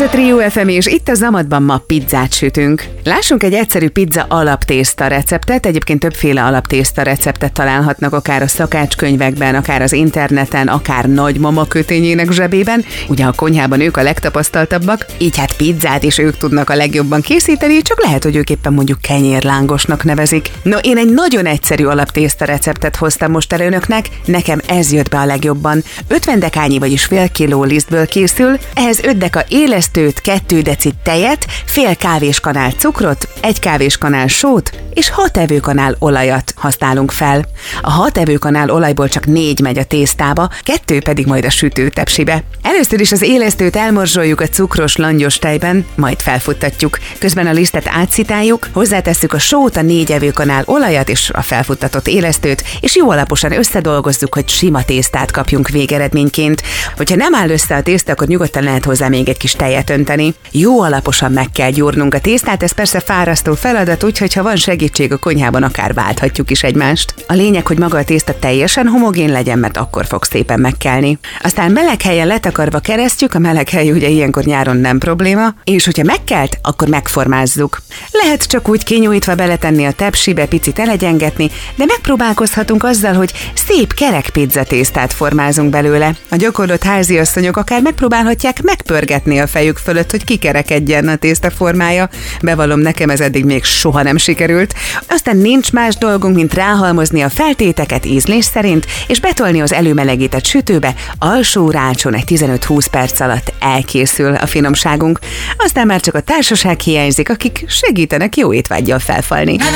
a Trio FM, és itt a Zamatban ma pizzát sütünk. Lássunk egy egyszerű pizza alaptészta receptet, egyébként többféle alaptészta receptet találhatnak akár a szakácskönyvekben, akár az interneten, akár nagymama kötényének zsebében. Ugye a konyhában ők a legtapasztaltabbak, így hát pizzát is ők tudnak a legjobban készíteni, csak lehet, hogy ők éppen mondjuk kenyérlángosnak nevezik. No, én egy nagyon egyszerű alaptészta receptet hoztam most el önöknek, nekem ez jött be a legjobban. 50 dekányi, vagyis fél kiló lisztből készül, ehhez 5 deka élesztőt, 2 deci tejet, fél kávéskanál cukrot, 1 kávéskanál sót és 6 evőkanál olajat használunk fel. A 6 evőkanál olajból csak 4 megy a tésztába, 2 pedig majd a sütőtepsibe. Először is az élesztőt elmorzsoljuk a cukros langyos tejben, majd felfuttatjuk. Közben a lisztet átszitáljuk, hozzátesszük a sót, a 4 evőkanál olajat és a felfuttatott élesztőt, és jó alaposan összedolgozzuk, hogy sima tésztát kapjunk végeredményként. Hogyha nem áll össze a tészta, akkor nyugodtan lehet hozzá még egy kis tejet önteni. Jó alaposan meg kell gyúrnunk a tésztát, ez persze fárasztó feladat, úgyhogy ha van segítség a konyhában, akár válthatjuk is egymást. A lényeg, hogy maga a tészta teljesen homogén legyen, mert akkor fog szépen megkelni. Aztán meleg helyen letakarva keresztjük, a meleg hely ugye ilyenkor nyáron nem probléma, és hogyha megkelt, akkor megformázzuk. Lehet csak úgy kinyújtva beletenni a tepsibe, picit elegyengetni, de megpróbálkozhatunk azzal, hogy szép kerek pizzatésztát formázunk belőle. A gyakorlott háziasszonyok akár megpróbálhatják megpörgetni a fejük fölött, hogy kikerekedjen a tészta formája. Bevallom, nekem ez eddig még soha nem sikerült. Aztán nincs más dolgunk, mint ráhalmozni a feltéteket ízlés szerint, és betolni az előmelegített sütőbe, alsó rácson egy 15-20 perc alatt elkészül a finomságunk. Aztán már csak a társaság hiányzik, akik segítenek jó étvággyal felfalni.